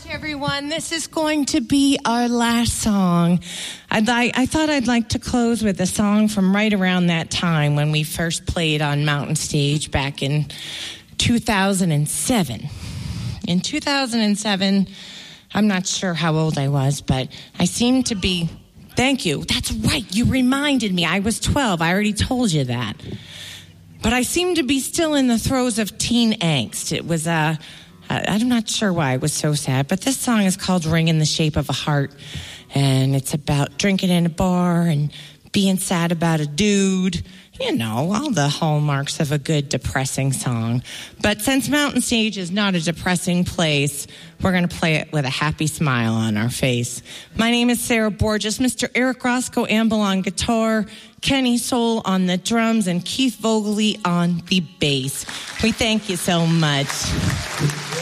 Everyone, this is going to be our last song. I thought I'd like to close with a song from right around that time when we first played on Mountain Stage back in 2007. In 2007, I'm not sure how old I was, but I seemed to be... Thank you. That's right. You reminded me. I was 12. I already told you that. But I seemed to be still in the throes of teen angst. It was I'm not sure why I was so sad, but this song is called Ring in the Shape of a Heart, and it's about drinking in a bar and being sad about a dude. You know, all the hallmarks of a good depressing song. But since Mountain Stage is not a depressing place, we're going to play it with a happy smile on our face. My name is Sarah Borges. Mr. Eric Roscoe Amble on guitar, Kenny Soul on the drums, and Keith Vogeley on the bass. We thank you so much.